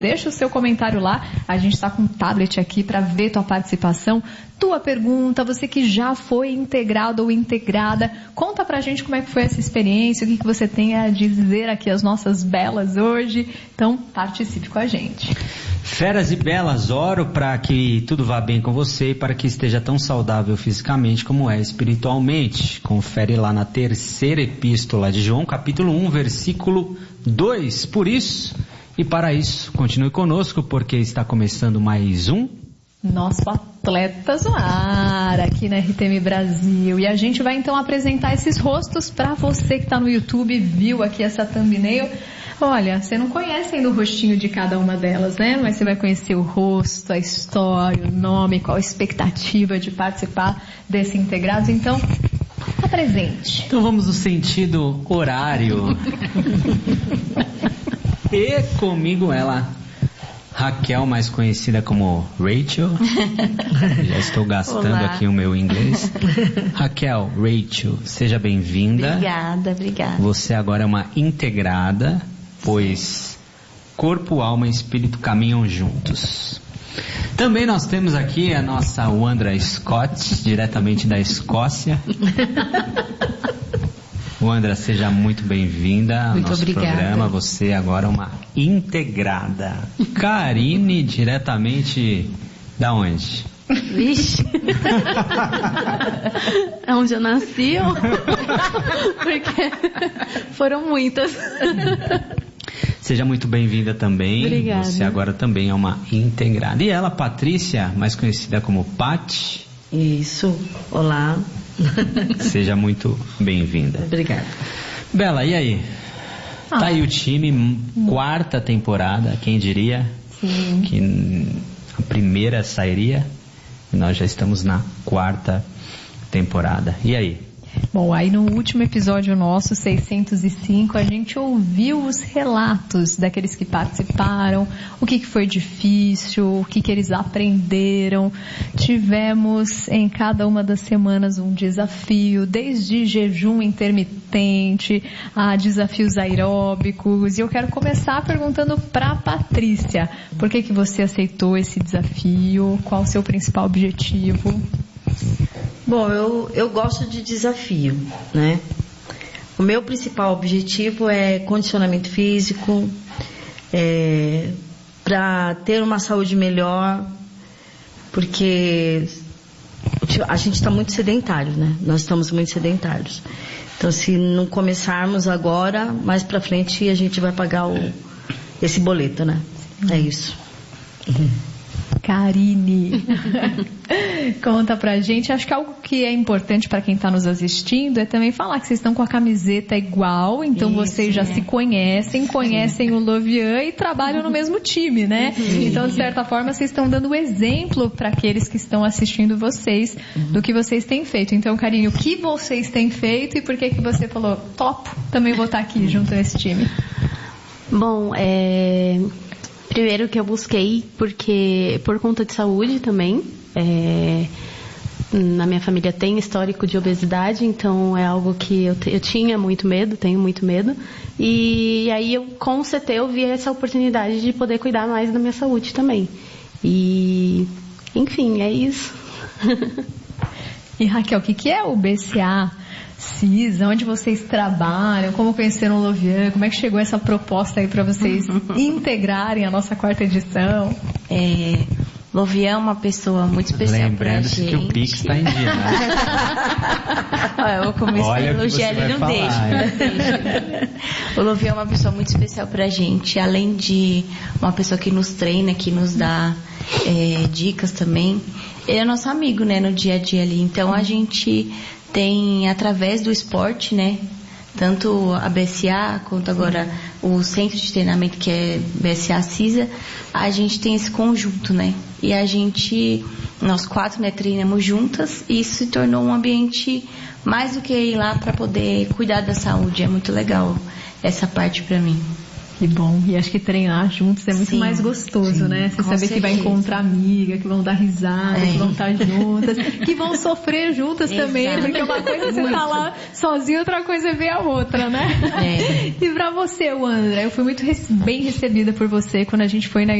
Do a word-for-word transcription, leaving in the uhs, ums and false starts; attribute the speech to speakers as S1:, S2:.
S1: Deixa o seu comentário lá, a gente está com um tablet aqui para ver tua participação, tua pergunta, você que já foi integrado ou integrada, conta pra gente como é que foi essa experiência, o que, que você tem a dizer aqui às nossas belas hoje, então participe com a gente.
S2: Feras e belas, oro para que tudo vá bem com você e para que esteja tão saudável fisicamente como é espiritualmente. Confere lá na terceira epístola de João, capítulo um, versículo dois. Por isso... E para isso, continue conosco, porque está começando mais um...
S1: Nosso Atletas no Ar, aqui na R T M Brasil. E a gente vai então apresentar esses rostos para você que está no YouTube, viu aqui essa thumbnail. Olha, você não conhece ainda o rostinho de cada uma delas, né? Mas você vai conhecer o rosto, a história, o nome, qual a expectativa de participar desse Integrados. Então, apresente.
S2: Então vamos no sentido horário. E comigo ela, Raquel, mais conhecida como Rachel. Já estou gastando Olá. aqui o meu inglês. Raquel, Rachel, seja bem-vinda.
S3: Obrigada, obrigada.
S2: Você agora é uma integrada, pois corpo, alma e espírito caminham juntos. Também nós temos aqui a nossa Wandra Scott, diretamente da Escócia. Wandra, seja muito bem-vinda ao
S3: muito
S2: nosso
S3: obrigada. programa.
S2: Você agora é uma integrada. Karine, diretamente da onde?
S3: Vixe. É onde eu nasci? Porque foram muitas.
S2: Seja muito bem-vinda também.
S3: Obrigada.
S2: Você agora também é uma integrada. E ela, Patrícia, mais conhecida como Pati.
S4: Isso. Olá.
S2: Seja muito bem-vinda.
S4: Obrigada.
S2: Bela, e aí? Ah. Tá aí o time, quarta temporada, quem diria?
S3: Sim.
S2: Que a primeira sairia, e nós já estamos na quarta temporada. E aí?
S1: Bom, aí no último episódio nosso, seiscentos e cinco, a gente ouviu os relatos daqueles que participaram, o que, que foi difícil, o que, que eles aprenderam. Tivemos em cada uma das semanas um desafio, desde jejum intermitente a desafios aeróbicos. E eu quero começar perguntando para a Patrícia, por que, que você aceitou esse desafio? Qual o seu principal objetivo?
S4: Bom, eu, eu gosto de desafio, né? O meu principal objetivo é condicionamento físico, é, para ter uma saúde melhor, porque a gente está muito sedentário, né? Nós estamos muito sedentários. Então, se não começarmos agora, mais para frente a gente vai pagar o, esse boleto, né? É isso.
S1: Karine, conta pra gente. Acho que algo que é importante para quem está nos assistindo é também falar que vocês estão com a camiseta igual, então Isso, vocês já é. se conhecem, conhecem Sim. o Lovian e trabalham no mesmo time, né? Sim. Então, de certa forma, vocês estão dando exemplo para aqueles que estão assistindo vocês uhum. do que vocês têm feito. Então, Karine, o que vocês têm feito e por que que você falou, topo, também vou estar aqui junto nesse time?
S3: Bom, é... primeiro que eu busquei, porque por conta de saúde também, é, na minha família tem histórico de obesidade, então é algo que eu, eu tinha muito medo, tenho muito medo, e aí eu, com o C T eu vi essa oportunidade de poder cuidar mais da minha saúde também. E, enfim, é isso.
S1: E Raquel, o que, que é o B C A CISA? Onde vocês trabalham? Como conheceram o Lovian? Como é que chegou essa proposta aí para vocês integrarem a nossa quarta edição?
S5: É, Lovian é uma pessoa muito especial pra gente.
S2: Lembrando-se que o Pix está em dia, né?
S5: Olha, eu vou começar a elogiar, ele não
S2: falar,
S5: deixa.
S2: é.
S5: O Lovian é uma pessoa muito especial pra gente, além de uma pessoa que nos treina, que nos dá é, dicas também. Ele é nosso amigo, né, no dia a dia ali. Então a gente tem, através do esporte, né, tanto a B S A quanto agora o centro de treinamento, que é B S A CISA, a gente tem esse conjunto, né, e a gente, nós quatro, né, treinamos juntas, e isso se tornou um ambiente mais do que ir lá para poder cuidar da saúde. É muito legal essa parte para mim.
S1: Que bom. E acho que treinar juntos é muito
S5: Sim,
S1: mais gostoso,
S5: sim,
S1: né? Você saber
S5: certeza.
S1: que vai encontrar amiga, que vão dar risada,
S5: É.
S1: que vão estar juntas, que vão sofrer juntas também,
S5: Exato.
S1: porque uma coisa é você tá lá sozinho, outra coisa é ver a outra, né?
S5: É.
S1: E pra você, Wandra, eu fui muito rece- bem recebida por você quando a gente foi na